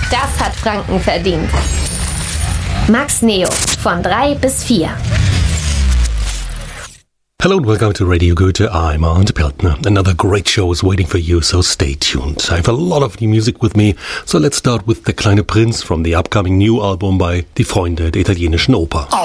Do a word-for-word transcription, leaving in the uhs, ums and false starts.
Das hat Franken verdient. Max Neo von drei bis vier. Hello and welcome to Radio Goethe. I'm Arndt Peltner. Another great show is waiting for you, so stay tuned. I have a lot of new music with me, so let's start with Der kleine Prinz from the upcoming new album by Die Freunde der italienischen Oper.